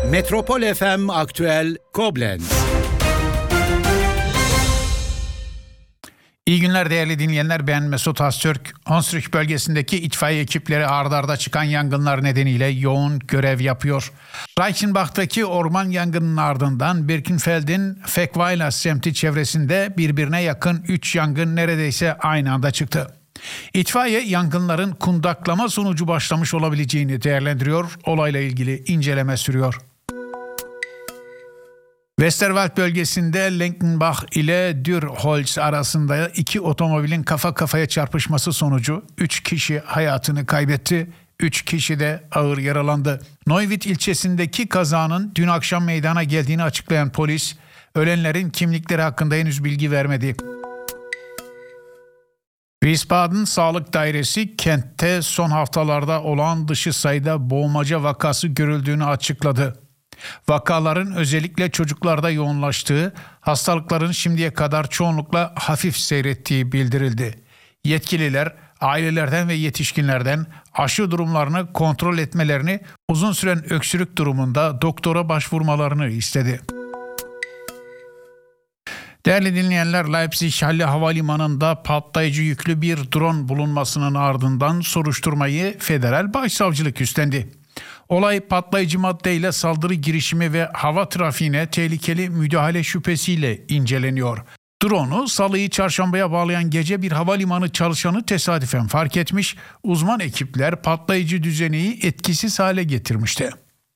Metropol FM Aktüel Koblenz. İyi günler değerli dinleyenler, ben Mesut Öztürk. Hunsrück bölgesindeki itfaiye ekipleri ard arda çıkan yangınlar nedeniyle yoğun görev yapıyor. Reichenbach'taki orman yangınının ardından Birkenfeld'in Feckweiler semti çevresinde birbirine yakın 3 yangın neredeyse aynı anda çıktı. İtfaiye yangınların kundaklama sonucu başlamış olabileceğini değerlendiriyor, olayla ilgili inceleme sürüyor. Westerwald bölgesinde Lenkenbach ile Dürholz arasında 2 otomobilin kafa kafaya çarpışması sonucu 3 kişi hayatını kaybetti, 3 kişi de ağır yaralandı. Neuwied ilçesindeki kazanın dün akşam meydana geldiğini açıklayan polis, ölenlerin kimlikleri hakkında henüz bilgi vermedi. Wiesbaden Sağlık Dairesi kentte son haftalarda olağan dışı sayıda boğmaca vakası görüldüğünü açıkladı. Vakaların özellikle çocuklarda yoğunlaştığı, hastalıkların şimdiye kadar çoğunlukla hafif seyrettiği bildirildi. Yetkililer ailelerden ve yetişkinlerden aşı durumlarını kontrol etmelerini, uzun süren öksürük durumunda doktora başvurmalarını istedi. Değerli dinleyenler, Leipzig Halle Havalimanı'nda patlayıcı yüklü bir drone bulunmasının ardından soruşturmayı Federal Başsavcılık üstlendi. Olay patlayıcı maddeyle saldırı girişimi ve hava trafiğine tehlikeli müdahale şüphesiyle inceleniyor. Drone'u Salı'yı Çarşamba'ya bağlayan gece bir havalimanı çalışanı tesadüfen fark etmiş, uzman ekipler patlayıcı düzeneyi etkisiz hale getirmişti.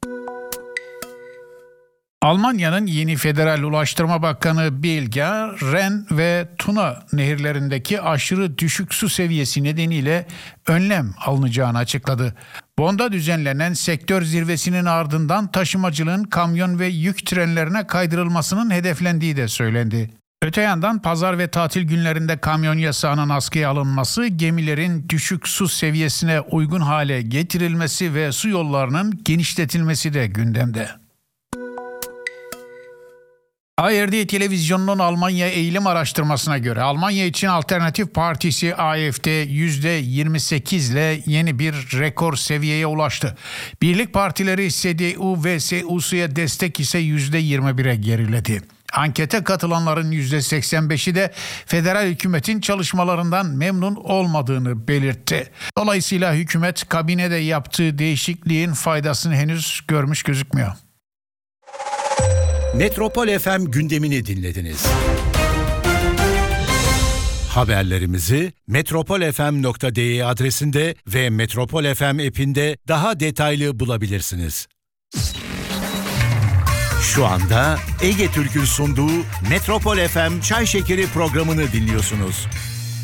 Almanya'nın yeni Federal Ulaştırma Bakanı Bilger, Ren ve Tuna nehirlerindeki aşırı düşük su seviyesi nedeniyle önlem alınacağını açıkladı. Bonn'da düzenlenen sektör zirvesinin ardından taşımacılığın kamyon ve yük trenlerine kaydırılmasının hedeflendiği de söylendi. Öte yandan pazar ve tatil günlerinde kamyon yasağının askıya alınması, gemilerin düşük su seviyesine uygun hale getirilmesi ve su yollarının genişletilmesi de gündemde. ARD televizyonunun Almanya eğilim araştırmasına göre Almanya için Alternatif Partisi AfD %28 ile yeni bir rekor seviyeye ulaştı. Birlik partileri CDU ve CSU'ya destek ise %21'e geriledi. Ankete katılanların %85'i de federal hükümetin çalışmalarından memnun olmadığını belirtti. Dolayısıyla hükümet kabinede yaptığı değişikliğin faydasını henüz görmüş gözükmüyor. Metropol FM gündemini dinlediniz. Haberlerimizi metropolfm.de adresinde ve Metropol FM app'inde daha detaylı bulabilirsiniz. Şu anda Ege Türk'ün sunduğu Metropol FM Çay Şekeri programını dinliyorsunuz.